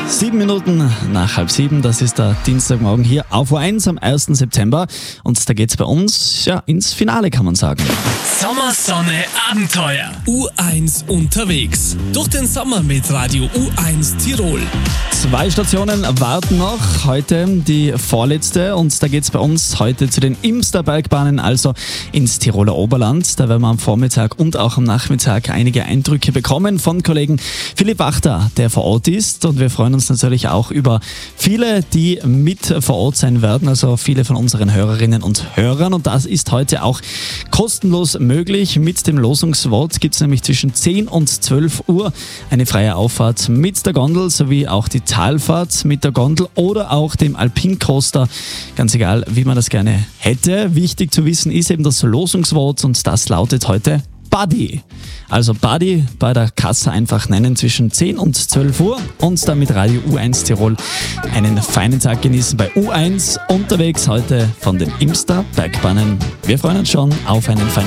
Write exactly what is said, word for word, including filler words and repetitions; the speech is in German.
Sieben Minuten nach halb sieben, das ist der Dienstagmorgen hier auf U eins am ersten September und da geht's bei uns ja ins Finale, kann man sagen. Sommersonne Abenteuer. U eins unterwegs. Durch den Sommer mit Radio U eins Tirol. Zwei Stationen warten noch, heute die vorletzte und da geht's bei uns heute zu den Imsterbergbahnen, also ins Tiroler Oberland. Da werden wir am Vormittag und auch am Nachmittag einige Eindrücke bekommen von Kollegen Philipp Wachter, der vor Ort ist, und wir freuen uns natürlich auch über viele, die mit vor Ort sein werden, also viele von unseren Hörerinnen und Hörern, und das ist heute auch kostenlos möglich. Mit dem Losungswort gibt es nämlich zwischen zehn und zwölf Uhr eine freie Auffahrt mit der Gondel sowie auch die Talfahrt mit der Gondel oder auch dem Alpincoaster, ganz egal, wie man das gerne hätte. Wichtig zu wissen ist eben das Losungswort und das lautet heute Buddy. Also Buddy bei der Kasse einfach nennen zwischen zehn und zwölf Uhr und dann mit Radio U eins Tirol einen feinen Tag genießen bei U eins unterwegs heute von den Imster Bergbahnen. Wir freuen uns schon auf einen feinen